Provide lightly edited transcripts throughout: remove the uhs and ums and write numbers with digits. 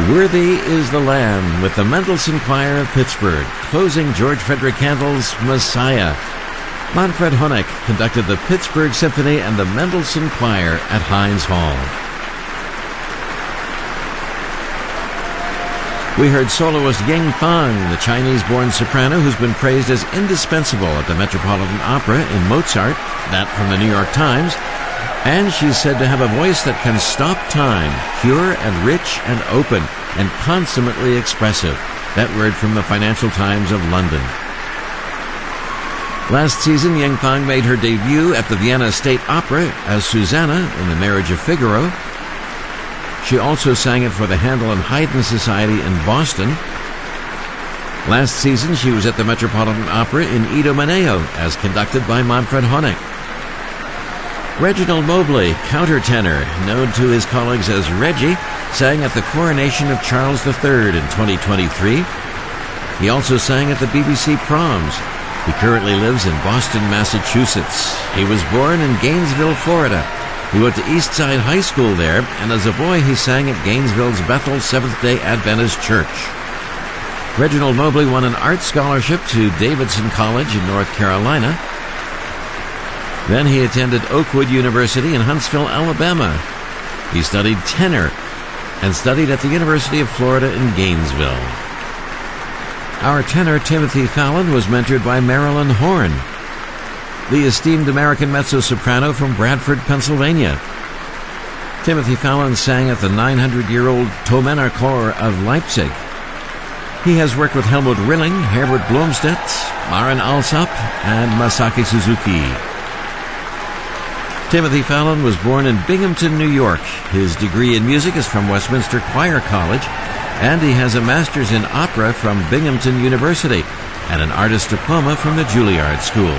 Worthy is the Lamb with the Mendelssohn Choir of Pittsburgh, closing George Frederick Handel's Messiah. Manfred Honeck conducted the Pittsburgh Symphony and the Mendelssohn Choir at Heinz Hall. We heard soloist Ying Fang, the Chinese-born soprano who's been praised as indispensable at the Metropolitan Opera in Mozart, that from the New York Times. And she's said to have a voice that can stop time, pure and rich and open, and consummately expressive. That word from the Financial Times of London. Last season, Ying Fang made her debut at the Vienna State Opera as Susanna in The Marriage of Figaro. She also sang it for the Handel and Haydn Society in Boston. Last season, she was at the Metropolitan Opera in Idomeneo as conducted by Manfred Honeck. Reginald Mobley, countertenor, known to his colleagues as Reggie, sang at the coronation of Charles III in 2023. He also sang at the BBC Proms. He currently lives in Boston, Massachusetts. He was born in Gainesville, Florida. He went to Eastside High School there, and as a boy he sang at Gainesville's Bethel Seventh-day Adventist Church. Reginald Mobley won an art scholarship to Davidson College in North Carolina. Then he attended Oakwood University in Huntsville, Alabama. He studied tenor and studied at the University of Florida in Gainesville. Our tenor Timothy Fallon was mentored by Marilyn Horne, the esteemed American mezzo-soprano from Bradford, Pennsylvania. Timothy Fallon sang at the 900-year-old Thomanerchor of Leipzig. He has worked with Helmut Rilling, Herbert Blomstedt, Maren Alsop, and Masaki Suzuki. Timothy Fallon was born in Binghamton, New York. His degree in music is from Westminster Choir College, and he has a master's in opera from Binghamton University and an artist diploma from the Juilliard School.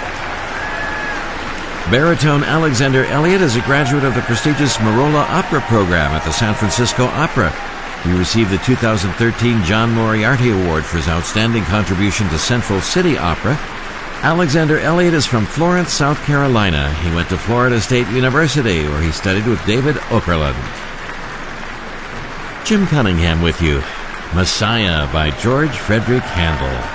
Baritone Alexander Elliott is a graduate of the prestigious Merola Opera program at the San Francisco Opera. He received the 2013 John Moriarty Award for his outstanding contribution to Central City Opera. Alexander Elliott is from Florence, South Carolina. He went to Florida State University, where he studied with David Okerlund. Jim Cunningham with you. Messiah by George Frederick Handel.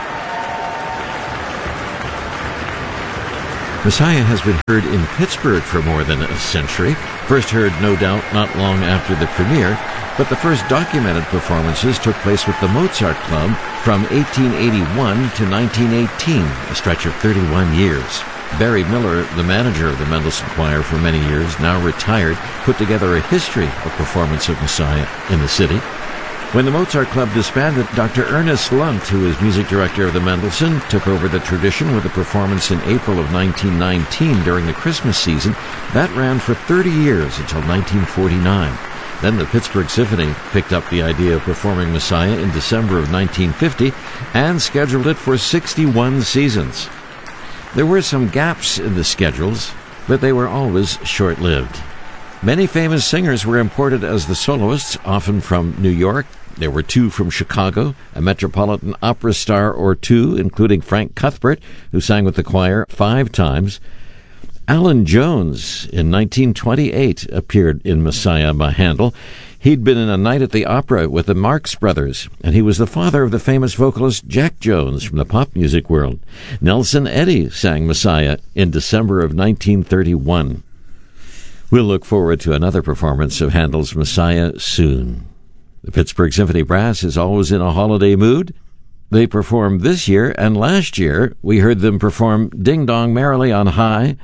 Messiah has been heard in Pittsburgh for more than a century. First heard, no doubt, not long after the premiere, but the first documented performances took place with the Mozart Club from 1881 to 1918, a stretch of 31 years. Barry Miller, the manager of the Mendelssohn Choir for many years, now retired, put together a history of performance of Messiah in the city. When the Mozart Club disbanded, Dr. Ernest Lunt, who is music director of the Mendelssohn, took over the tradition with a performance in April of 1919 during the Christmas season. That ran for 30 years until 1949. Then the Pittsburgh Symphony picked up the idea of performing Messiah in December of 1950 and scheduled it for 61 seasons. There were some gaps in the schedules, but they were always short-lived. Many famous singers were imported as the soloists, often from New York. There were two from Chicago, a Metropolitan Opera star or two, including Frank Cuthbert, who sang with the choir 5 times. Alan Jones, in 1928, appeared in Messiah by Handel. He'd been in A Night at the Opera with the Marx Brothers, and he was the father of the famous vocalist Jack Jones from the pop music world. Nelson Eddy sang Messiah in December of 1931. We'll look forward to another performance of Handel's Messiah soon. The Pittsburgh Symphony Brass is always in a holiday mood. They performed this year, and last year we heard them perform Ding Dong Merrily on High,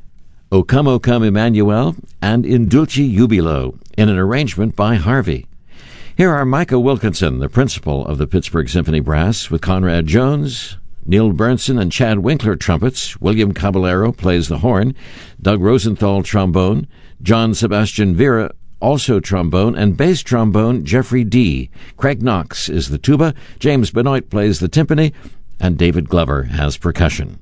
O Come, Emmanuel, and In Dulce Jubilo, in an arrangement by Harvey. Here are Micah Wilkinson, the principal of the Pittsburgh Symphony Brass, with Conrad Jones, Neil Bernson and Chad Winkler trumpets, William Caballero plays the horn, Doug Rosenthal trombone, John Sebastian Vera also trombone, and bass trombone Jeffrey D. Craig Knox is the tuba, James Benoit plays the timpani, and David Glover has percussion.